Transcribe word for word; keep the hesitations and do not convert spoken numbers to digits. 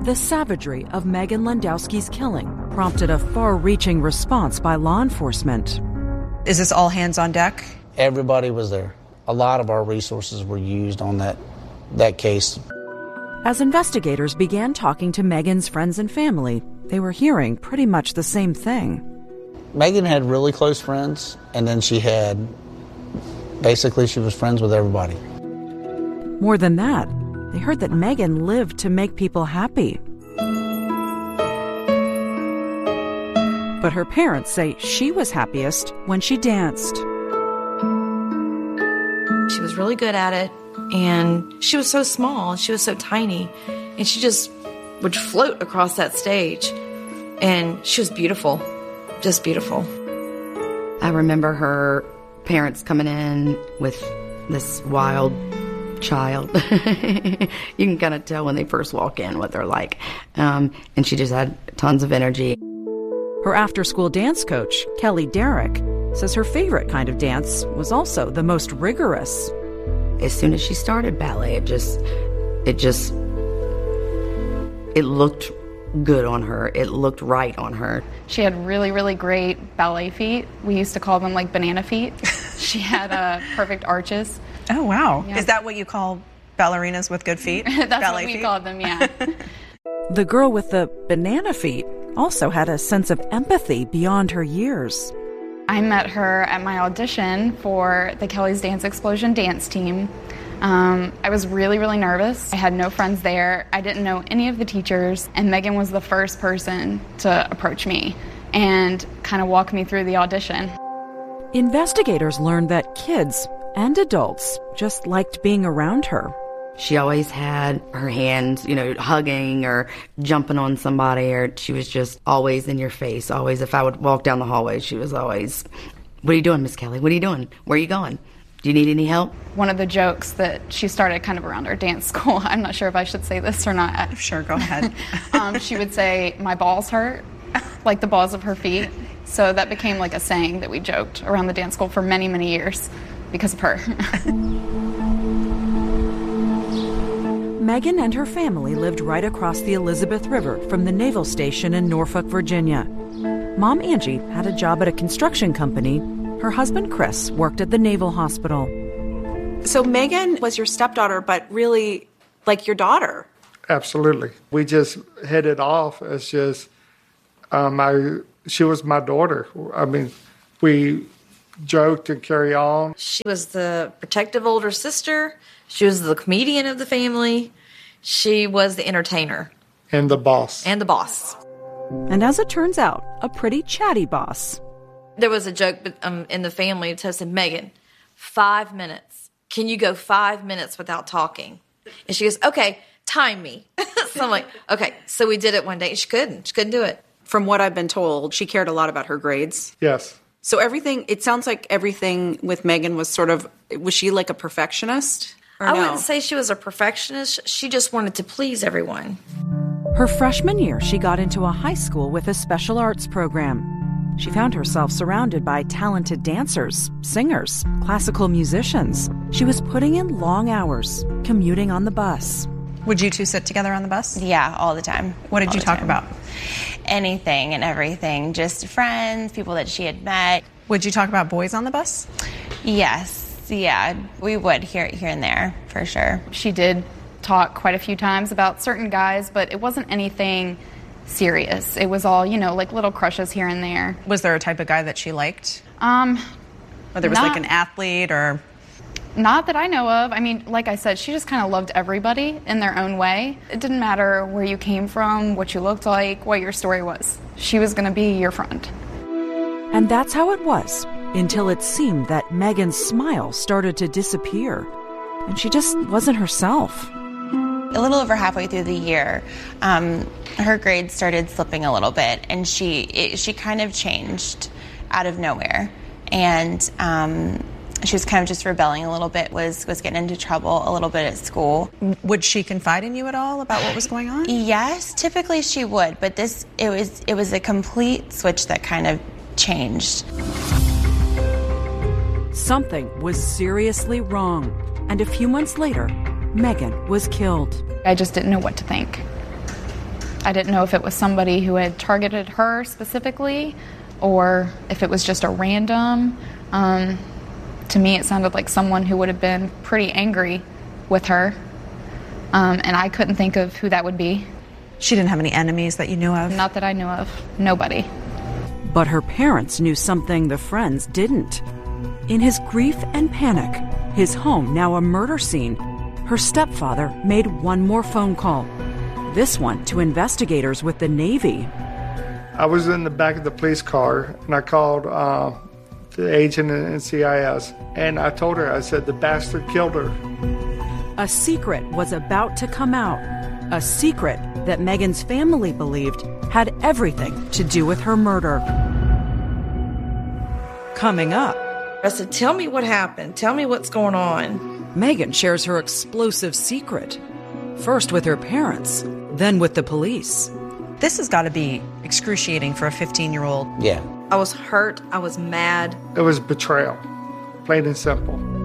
The savagery of Megan Landowski's killing prompted a far-reaching response by law enforcement. Is this all hands on deck? Everybody was there. A lot of our resources were used on that, that case. As investigators began talking to Megan's friends and family, they were hearing pretty much the same thing. Megan had really close friends, and then she had, basically she was friends with everybody. More than that, they heard that Megan lived to make people happy. But her parents say she was happiest when she danced. She was really good at it, and she was so small, she was so tiny, and she just would float across that stage, and she was beautiful, just beautiful. I remember her parents coming in with this wild child. You can kind of tell when they first walk in what they're like, um, and she just had tons of energy. Her after-school dance coach, Kelly Derrick, says her favorite kind of dance was also the most rigorous. As soon as she started ballet, it just, it just, it looked good on her. It looked right on her. She had really, really great ballet feet. We used to call them like banana feet. She had uh, perfect arches. Oh, wow. Yeah. Is that what you call ballerinas with good feet? That's ballet what we feet? called them, yeah. The girl with the banana feet also had a sense of empathy beyond her years. I met her at my audition for the Kelly's Dance Explosion dance team. Um, I was really, really nervous. I had no friends there. I didn't know any of the teachers, and Megan was the first person to approach me and kind of walk me through the audition. Investigators learned that kids and adults just liked being around her. She always had her hands, you know, hugging or jumping on somebody, or she was just always in your face. Always, if I would walk down the hallway, she was always, "What are you doing, Miss Kelly? What are you doing? Where are you going? Do you need any help?" One of the jokes that she started kind of around our dance school, I'm not sure if I should say this or not. Sure, go ahead. um, she would say, "My balls hurt," like the balls of her feet. So that became like a saying that we joked around the dance school for many, many years because of her. Megan and her family lived right across the Elizabeth River from the naval station in Norfolk, Virginia. Mom Angie had a job at a construction company. Her husband Chris worked at the Naval Hospital. So Megan was your stepdaughter, but really like your daughter. Absolutely. We just hit it off as just, um, I, she was my daughter. I mean, we joked and carry on. She was the protective older sister. She was the comedian of the family. She was the entertainer. And the boss. And the boss. And as it turns out, a pretty chatty boss. There was a joke um, in the family that said, "Megan, five minutes. Can you go five minutes without talking?" And she goes, "Okay, time me." So I'm like, okay. So we did it one day. She couldn't. She couldn't do it. From what I've been told, she cared a lot about her grades. Yes. So everything, it sounds like everything with Megan was sort of, was she like a perfectionist? Or I no? wouldn't say she was a perfectionist. She just wanted to please everyone. Her freshman year, she got into a high school with a special arts program. She found herself surrounded by talented dancers, singers, classical musicians. She was putting in long hours, commuting on the bus. Would you two sit together on the bus? Yeah, all the time. What did all you talk time. about? Anything and everything. Just friends, people that she had met. Would you talk about boys on the bus? Yes. Yeah, we would here, here and there, for sure. She did talk quite a few times about certain guys, but it wasn't anything serious. It was all, you know, like little crushes here and there. Was there a type of guy that she liked? Um, Whether it was not, like an athlete or... Not that I know of. I mean, like I said, she just kind of loved everybody in their own way. It didn't matter where you came from, what you looked like, what your story was. She was going to be your friend. And that's how it was, until it seemed that Megan's smile started to disappear, and she just wasn't herself. A little over halfway through the year, um, her grades started slipping a little bit, and she it, she kind of changed out of nowhere, and um, she was kind of just rebelling a little bit, was was getting into trouble a little bit at school. Would she confide in you at all about what was going on? Yes, typically she would, but this it was it was a complete switch that kind of changed. Something was seriously wrong, and a few months later, Megan was killed. I just didn't know what to think. I didn't know if it was somebody who had targeted her specifically or if it was just a random. Um, to me, it sounded like someone who would have been pretty angry with her, um, and I couldn't think of who that would be. She didn't have any enemies that you knew of? Not that I knew of. Nobody. But her parents knew something the friends didn't. In his grief and panic, his home now a murder scene, her stepfather made one more phone call. This one to investigators with the Navy. I was in the back of the police car, and I called uh, the agent in N C I S, and I told her, I said, the bastard killed her. A secret was about to come out. A secret that Megan's family believed had everything to do with her murder. Coming up. I said, tell me what happened. Tell me what's going on. Megan shares her explosive secret. First with her parents, then with the police. This has got to be excruciating for a fifteen-year-old. Yeah. I was hurt. I was mad. It was betrayal, plain and simple.